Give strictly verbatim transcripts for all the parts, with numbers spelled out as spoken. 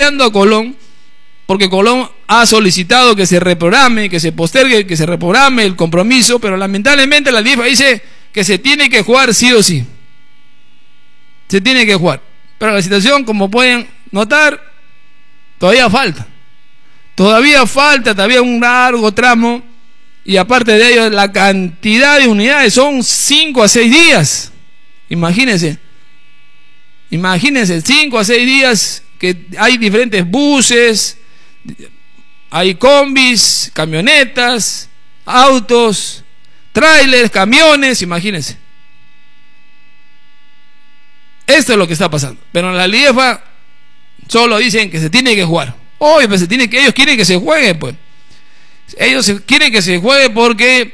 apoyando a Colón, porque Colón ha solicitado que se reprograme, que se postergue, que se reprograme el compromiso, pero lamentablemente la LIEFA dice que se tiene que jugar sí o sí. Se tiene que jugar. Pero la situación, como pueden notar, todavía falta. Todavía falta, todavía un largo tramo, y aparte de ello, la cantidad de unidades son cinco a seis días. Imagínense. Imagínense, cinco a seis días que hay diferentes buses, hay combis, camionetas, autos, trailers, camiones, imagínense. Esto es lo que está pasando. Pero en la LIEFA solo dicen que se tiene que jugar. Oye, pues se tiene que, ellos quieren que se juegue, pues. Ellos quieren que se juegue porque...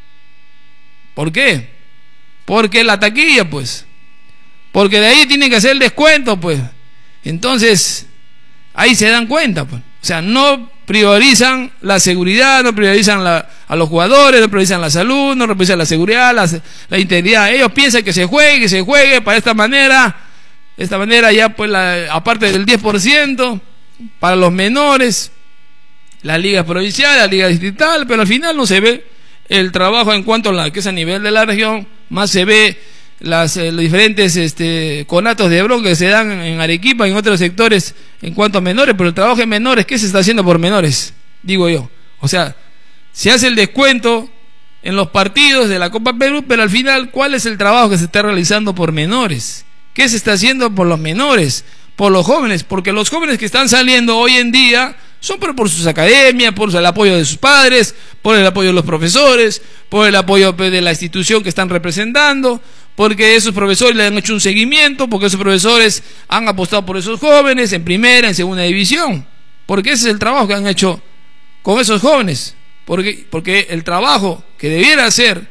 ¿Por qué? Porque la taquilla, pues. Porque de ahí tienen que hacer el descuento, pues. Entonces, ahí se dan cuenta, pues. O sea, no priorizan la seguridad, no priorizan la, a los jugadores, no priorizan la salud, no priorizan la seguridad, la, la integridad. Ellos piensan que se juegue, que se juegue para esta manera, de esta manera ya pues la, aparte del diez por ciento para los menores, la liga provincial, la liga distrital, pero al final no se ve el trabajo en cuanto a la que es a nivel de la región, más se ve las eh, los diferentes este, conatos de bronca que se dan en Arequipa y en otros sectores en cuanto a menores, pero el trabajo en menores, ¿qué se está haciendo por menores? Digo yo, o sea, se hace el descuento en los partidos de la Copa Perú, pero al final, ¿cuál es el trabajo que se está realizando por menores? ¿Qué se está haciendo por los menores? Por los jóvenes, porque los jóvenes que están saliendo hoy en día son por, por sus academias, por el apoyo de sus padres, por el apoyo de los profesores, por el apoyo de la institución que están representando, porque esos profesores le han hecho un seguimiento, porque esos profesores han apostado por esos jóvenes en primera, en segunda división, porque ese es el trabajo que han hecho con esos jóvenes, porque, porque el trabajo que debiera hacer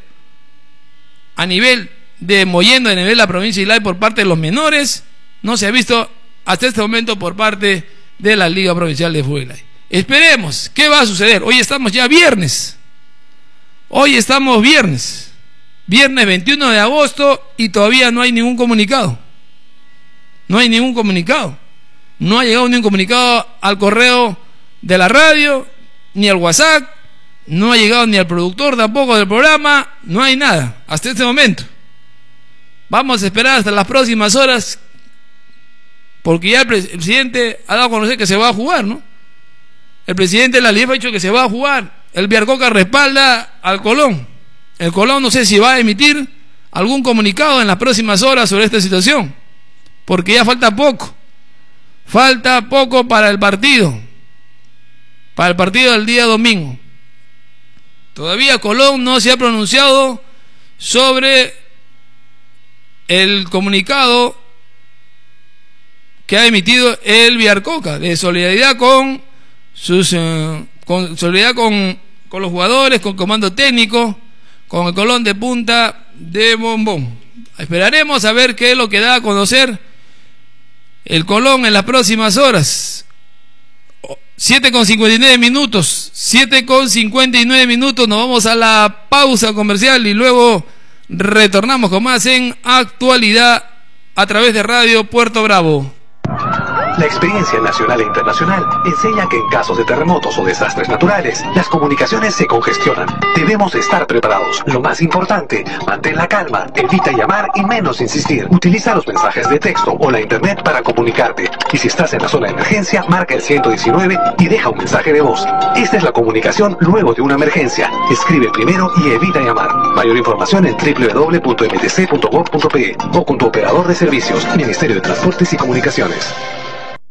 a nivel de Mollendo, a nivel de la provincia de Islay por parte de los menores, no se ha visto hasta este momento por parte de la Liga Provincial de Fútbol. Esperemos, ¿qué va a suceder? Hoy estamos ya viernes, hoy estamos viernes, viernes veintiuno de agosto y todavía no hay ningún comunicado, no hay ningún comunicado, no ha llegado ningún comunicado al correo de la radio, ni al WhatsApp, no ha llegado ni al productor tampoco del programa, no hay nada, hasta este momento. Vamos a esperar hasta las próximas horas, porque ya el presidente ha dado a conocer que se va a jugar, ¿no? El presidente de la LIEFA ha dicho que se va a jugar. El Biarcoca respalda al Colón. El Colón no sé si va a emitir algún comunicado en las próximas horas sobre esta situación, porque ya falta poco. Falta poco para el partido, para el partido del día domingo. Todavía Colón no se ha pronunciado sobre el comunicado que ha emitido el Biarcoca de solidaridad con sus eh, con solidaridad con, con los jugadores, con comando técnico, con el Colón de Punta de Bombón. Esperaremos a ver qué es lo que da a conocer el Colón en las próximas horas. siete con cincuenta y nueve minutos, siete con cincuenta y nueve minutos, nos vamos a la pausa comercial y luego retornamos con más en Actualidad a través de Radio Puerto Bravo. La experiencia nacional e internacional enseña que en casos de terremotos o desastres naturales, las comunicaciones se congestionan. Debemos estar preparados. Lo más importante, mantén la calma, evita llamar y menos insistir. Utiliza los mensajes de texto o la internet para comunicarte. Y si estás en la zona de emergencia, marca el ciento diecinueve y deja un mensaje de voz. Esta es la comunicación luego de una emergencia. Escribe primero y evita llamar. Mayor información en doble u doble u doble u punto m t c punto gov punto p e o con tu operador de servicios, Ministerio de Transportes y Comunicaciones.